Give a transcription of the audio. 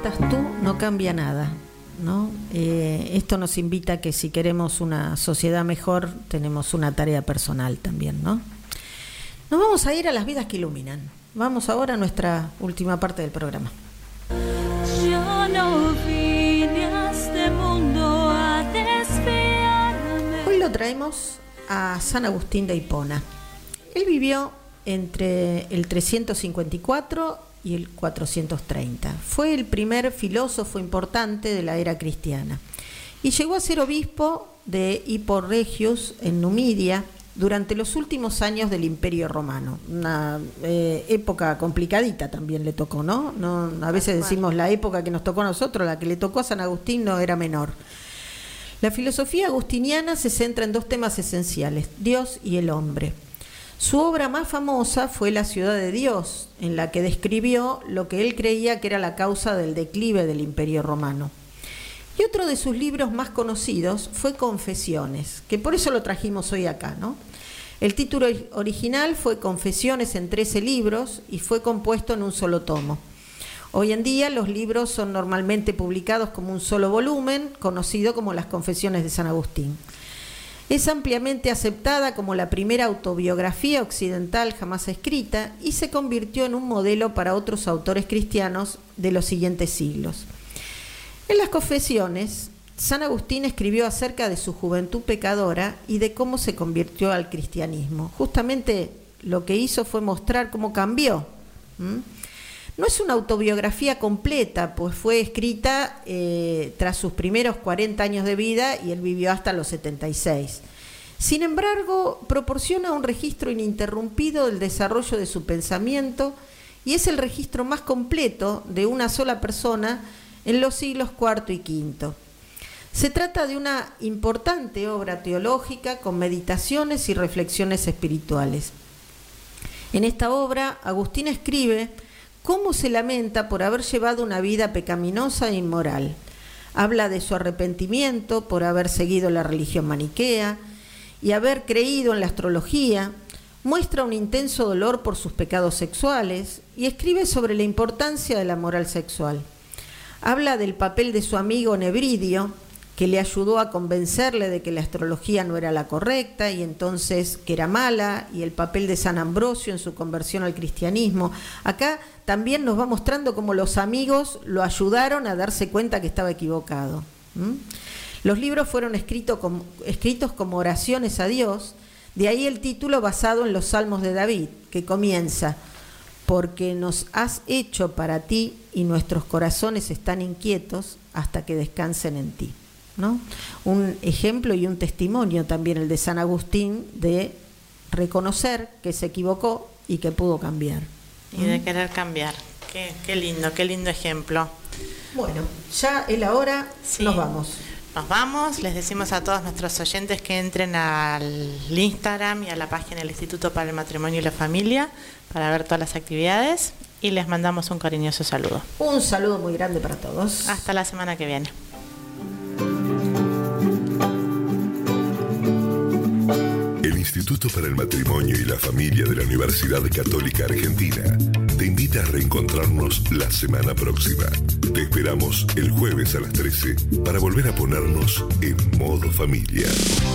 estás tú no cambia nada, ¿no? Esto nos invita a que si queremos una sociedad mejor, tenemos una tarea personal también, ¿no? Nos vamos a ir a las vidas que iluminan. Vamos ahora a nuestra última parte del programa. Yo no vine a este mundo a desviarme. Hoy lo traemos a San Agustín de Hipona. Él vivió entre el 354 y el 430. Fue el primer filósofo importante de la era cristiana y llegó a ser obispo de Hippo Regius en Numidia durante los últimos años del Imperio Romano. Una época complicadita también le tocó, ¿no? A veces decimos la época que nos tocó a nosotros, la que le tocó a San Agustín no era menor. La filosofía agustiniana se centra en dos temas esenciales: Dios y el hombre. Su obra más famosa fue La ciudad de Dios, en la que describió lo que él creía que era la causa del declive del Imperio Romano. Y otro de sus libros más conocidos fue Confesiones, que por eso lo trajimos hoy acá, ¿no? El título original fue Confesiones en 13 libros y fue compuesto en un solo tomo. Hoy en día los libros son normalmente publicados como un solo volumen, conocido como las Confesiones de San Agustín. Es ampliamente aceptada como la primera autobiografía occidental jamás escrita y se convirtió en un modelo para otros autores cristianos de los siguientes siglos. En las Confesiones, San Agustín escribió acerca de su juventud pecadora y de cómo se convirtió al cristianismo. Justamente lo que hizo fue mostrar cómo cambió. No es una autobiografía completa, pues fue escrita tras sus primeros 40 años de vida y él vivió hasta los 76. Sin embargo, proporciona un registro ininterrumpido del desarrollo de su pensamiento y es el registro más completo de una sola persona en los siglos IV y V. Se trata de una importante obra teológica con meditaciones y reflexiones espirituales. En esta obra, Agustín escribe cómo se lamenta por haber llevado una vida pecaminosa e inmoral. Habla de su arrepentimiento por haber seguido la religión maniquea y haber creído en la astrología. Muestra un intenso dolor por sus pecados sexuales y escribe sobre la importancia de la moral sexual. Habla del papel de su amigo Nebridio, que le ayudó a convencerle de que la astrología no era la correcta y entonces que era mala, y el papel de San Ambrosio en su conversión al cristianismo. Acá también nos va mostrando cómo los amigos lo ayudaron a darse cuenta que estaba equivocado. Los libros fueron escritos como oraciones a Dios, de ahí el título basado en los Salmos de David, que comienza: porque nos has hecho para ti y nuestros corazones están inquietos hasta que descansen en ti, ¿no? Un ejemplo y un testimonio también el de San Agustín de reconocer que se equivocó y que pudo cambiar. Y de querer cambiar. Qué lindo ejemplo. Bueno, ya es la hora, sí. Nos vamos, les decimos a todos nuestros oyentes que entren al Instagram y a la página del Instituto para el Matrimonio y la Familia para ver todas las actividades y les mandamos un cariñoso saludo. Un saludo muy grande para todos. Hasta la semana que viene. El Instituto para el Matrimonio y la Familia de la Universidad Católica Argentina te invita a reencontrarnos la semana próxima. Te esperamos el jueves a las 13 para volver a ponernos en modo familia.